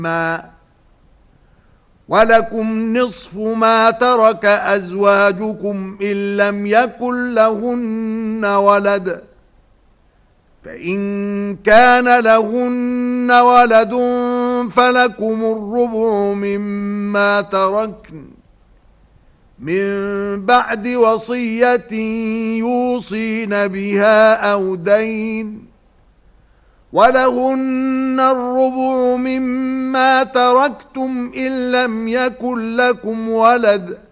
ولكم نصف ما ترك أزواجكم إن لم يكن لهن ولد فإن كان لهن ولد فلكم الربع مما تركن من بعد وصية يوصين بها أو دين ولهن الربع مما تركتم إن لم يكن لكم ولد